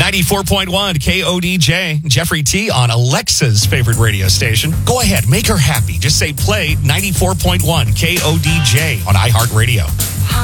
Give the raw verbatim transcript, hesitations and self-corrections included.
ninety-four point one K O D J, Jeffrey T on Alexa's favorite radio station. Go ahead, make her happy. Just say play ninety-four point one K O D J on iHeartRadio.